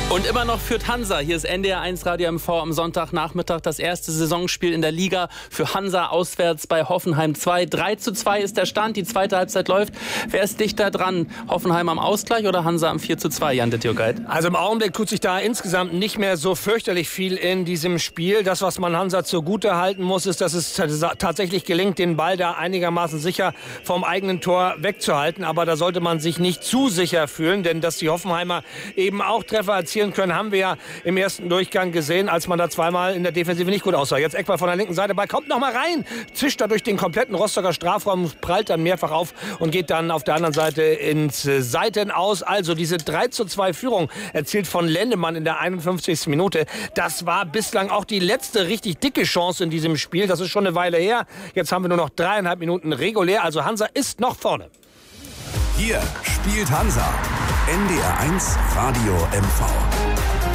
Und immer noch führt Hansa. Hier ist NDR 1 Radio MV am Sonntagnachmittag. Das erste Saisonspiel in der Liga für Hansa auswärts bei Hoffenheim 2. 3:2 ist der Stand. Die zweite Halbzeit läuft. Wer ist dichter dran? Hoffenheim am Ausgleich oder Hansa am 4:2, Jan de Tjugeit? Also im Augenblick tut sich da insgesamt nicht mehr so fürchterlich viel in diesem Spiel. Das, was man Hansa zugute halten muss, ist, dass es tatsächlich gelingt, den Ball da einigermaßen sicher vom eigenen Tor wegzuhalten. Aber da sollte man sich nicht zu sicher fühlen, denn dass die Hoffenheimer eben auch Treffer erzielen können, haben wir ja im ersten Durchgang gesehen, als man da zweimal in der Defensive nicht gut aussah. Jetzt Eckball von der linken Seite, Ball kommt noch mal rein, zischt da durch den kompletten Rostocker Strafraum, prallt dann mehrfach auf und geht dann auf der anderen Seite ins Seitenaus. Also diese 3:2 Führung erzielt von Lendemann in der 51. Minute. Das war bislang auch die letzte richtig dicke Chance in diesem Spiel. Das ist schon eine Weile her. Jetzt haben wir nur noch 3,5 Minuten regulär. Also Hansa ist noch vorne. Hier spielt Hansa. NDR 1 Radio MV.